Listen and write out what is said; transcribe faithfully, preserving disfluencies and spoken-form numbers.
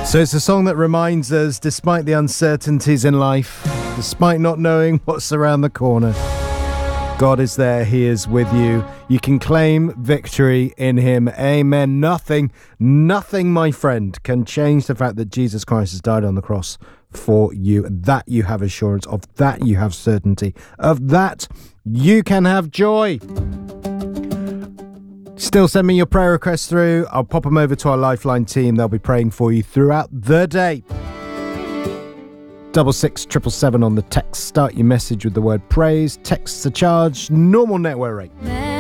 So it's a song that reminds us, despite the uncertainties in life, despite not knowing what's around the corner, God is there. He is with you. You can claim victory in him. Amen. Nothing, nothing, my friend, can change the fact that Jesus Christ has died on the cross for you. That you have assurance of. That you have certainty of. That you can have joy. Still send me your prayer requests through. I'll pop them over to our Lifeline team. They'll be praying for you throughout the day. Double six triple seven on the text. Start your message with the word praise. Texts are charged. Normal network rate.